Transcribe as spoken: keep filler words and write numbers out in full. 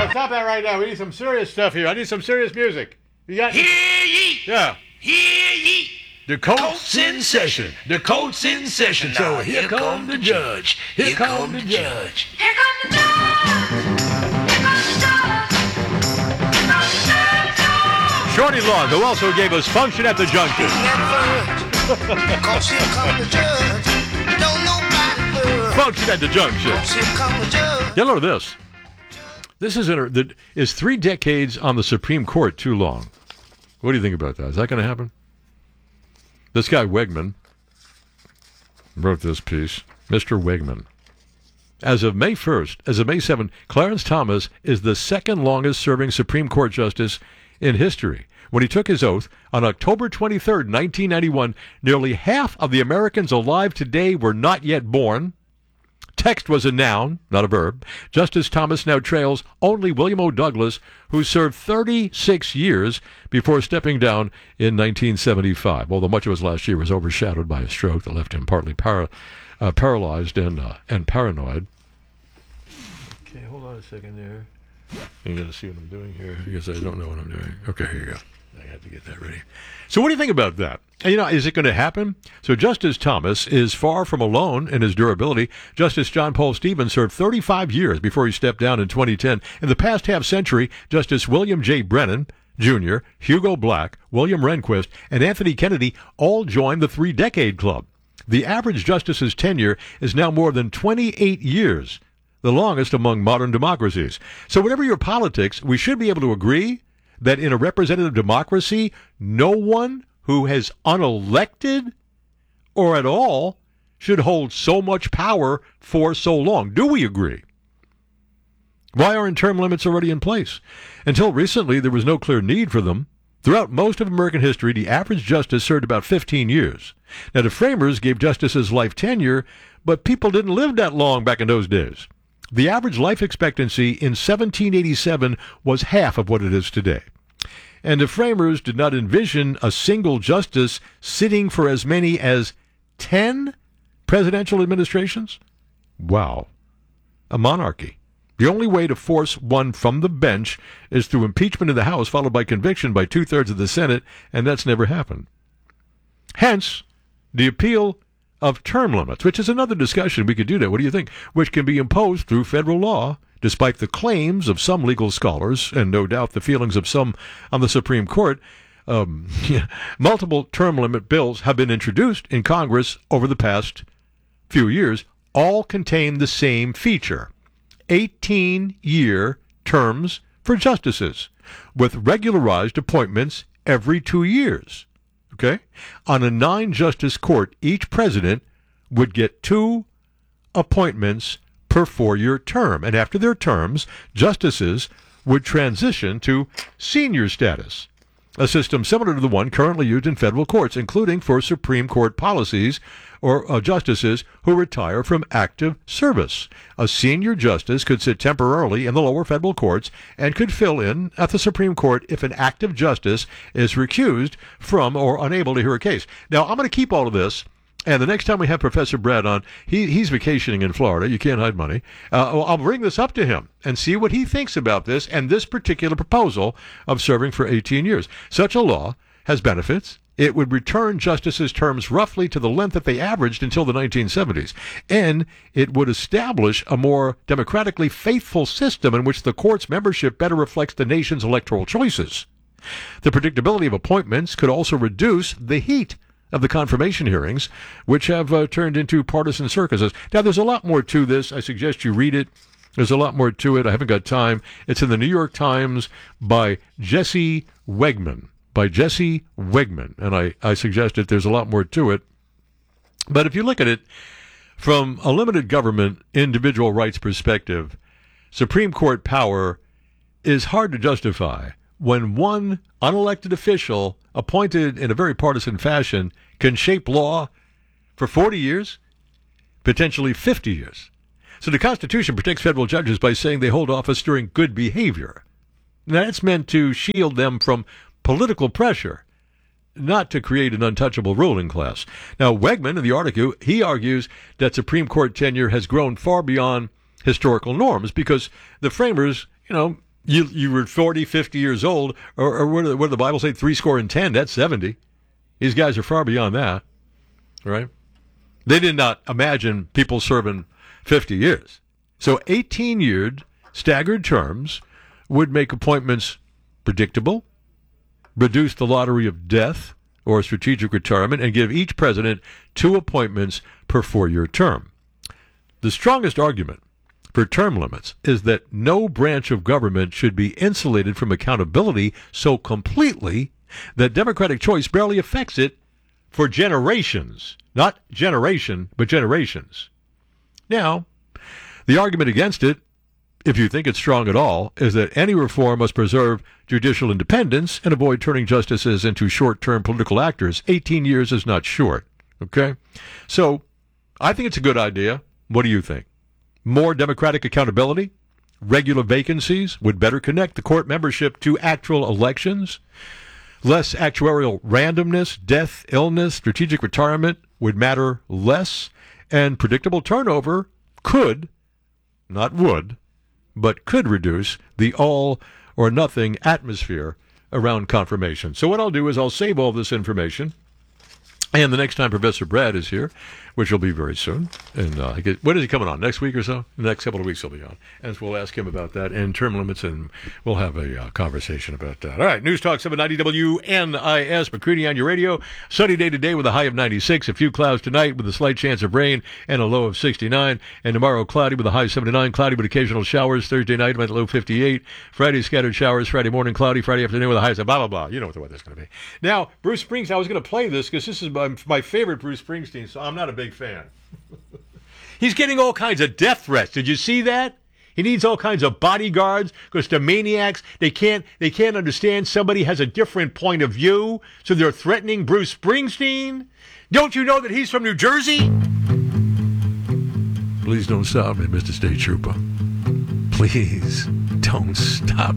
Now stop that right now. We need some serious stuff here. I need some serious music. You got? Hear ye! Yeah. Hear ye! The Colts in session. The Colts in session. So here come the judge. Here come the judge. Here comes the judge. Here comes the judge. Here comes the judge. Shorty Long, who also gave us Function at the Junction. Cause here come the judge. Don't nobody budge. Function at the Junction. Cause here come the judge. Yeah, look at this. This is, inter- that is three decades on the Supreme Court too long? What do you think about that? Is that going to happen? This guy, Wegman, wrote this piece. Mister Wegman. As of May first, as of May seventh, Clarence Thomas is the second longest-serving Supreme Court justice in history. When he took his oath on October twenty-third, nineteen ninety-one, nearly half of the Americans alive today were not yet born. Text was a noun, not a verb. Justice Thomas now trails only William O. Douglas, who served thirty-six years before stepping down in nineteen seventy-five, although much of his last year was overshadowed by a stroke that left him partly para- uh, paralyzed and uh, and paranoid. Okay, hold on a second there. You got to see what I'm doing here because I don't know what I'm doing. Okay, here you go. I have to get that ready. So what do you think about that? You know, is it going to happen? So Justice Thomas is far from alone in his durability. Justice John Paul Stevens served thirty-five years before he stepped down in twenty ten. In the past half century, Justice William J. Brennan, Junior, Hugo Black, William Rehnquist, and Anthony Kennedy all joined the three-decade club. The average justice's tenure is now more than twenty-eight years, the longest among modern democracies. So whatever your politics, we should be able to agree that in a representative democracy, no one who has unelected or at all should hold so much power for so long. Do we agree? Why aren't term limits already in place? Until recently, there was no clear need for them. Throughout most of American history, the average justice served about fifteen years. Now, the framers gave justices life tenure, but people didn't live that long back in those days. The average life expectancy in seventeen eighty-seven was half of what it is today. And the framers did not envision a single justice sitting for as many as ten presidential administrations? Wow. A monarchy. The only way to force one from the bench is through impeachment in the House, followed by conviction by two-thirds of the Senate, and that's never happened. Hence, the appeal of term limits, which is another discussion. We could do that. What do you think? Which can be imposed through federal law, despite the claims of some legal scholars, and no doubt the feelings of some on the Supreme Court. Um, yeah, multiple term limit bills have been introduced in Congress over the past few years. All contain the same feature: eighteen-year terms for justices, with regularized appointments every two years. Okay? On a nine-justice court, each president would get two appointments per four-year term. And after their terms, justices would transition to senior status, a system similar to the one currently used in federal courts, including for Supreme Court policies or uh, justices who retire from active service. A senior justice could sit temporarily in the lower federal courts and could fill in at the Supreme Court if an active justice is recused from or unable to hear a case. Now, I'm going to keep all of this, and the next time we have Professor Brad on, he, he's vacationing in Florida. You can't hide money. Uh, I'll bring this up to him and see what he thinks about this and this particular proposal of serving for eighteen years. Such a law has benefits. It would return justices' terms roughly to the length that they averaged until the nineteen seventies. And it would establish a more democratically faithful system in which the court's membership better reflects the nation's electoral choices. The predictability of appointments could also reduce the heat of the confirmation hearings, which have uh, turned into partisan circuses. Now, there's a lot more to this. I suggest you read it. There's a lot more to it. I haven't got time. It's in the New York Times by Jesse Wegman. By Jesse Wegman. And I, I suggest that there's a lot more to it. But if you look at it from a limited government, individual rights perspective, Supreme Court power is hard to justify when one unelected official appointed in a very partisan fashion can shape law for forty years, potentially fifty years. So the Constitution protects federal judges by saying they hold office during good behavior. Now, that's meant to shield them from political pressure, not to create an untouchable ruling class. Now, Wegman, in the article, he argues that Supreme Court tenure has grown far beyond historical norms because the framers, you know, You you were forty, fifty years old, or, or what, did, what did the Bible say? Three score and ten. That's seventy. These guys are far beyond that, right? They did not imagine people serving fifty years. So eighteen-year staggered terms would make appointments predictable, reduce the lottery of death or strategic retirement, and give each president two appointments per four-year term. The strongest argument for term limits is that no branch of government should be insulated from accountability so completely that democratic choice barely affects it for generations. Not generation, but generations. Now, the argument against it, if you think it's strong at all, is that any reform must preserve judicial independence and avoid turning justices into short-term political actors. eighteen years is not short, okay? So, I think it's a good idea. What do you think? More democratic accountability? Regular vacancies would better connect the court membership to actual elections? Less actuarial randomness, death, illness, strategic retirement would matter less, and predictable turnover could, not would, but could reduce the all or nothing atmosphere around confirmation. So what I'll do is I'll save all this information, and the next time Professor Brad is here, which will be very soon, and uh, I get, when is he coming on? Next week or so? The next couple of weeks he'll be on. And so we'll ask him about that and term limits, and we'll have a uh, conversation about that. All right, News Talk seven ninety W N I S, McCready on your radio. Sunny day today with a high of ninety-six. A few clouds tonight with a slight chance of rain and a low of sixty-nine. And tomorrow cloudy with a high of seventy-nine. Cloudy with occasional showers. Thursday night with a low fifty-eight. Friday scattered showers. Friday morning cloudy. Friday afternoon with a high of blah, blah, blah. You know what the weather's going to be. Now, Bruce Springsteen, I was going to play this because this is my, my favorite Bruce Springsteen, so I'm not a big fan. He's getting all kinds of death threats. Did you see that? He needs all kinds of bodyguards because they're maniacs. They can't they can't understand somebody has a different point of view, so they're threatening Bruce Springsteen. Don't you know that he's from New Jersey? Please don't stop me, Mister State Trooper. Please don't stop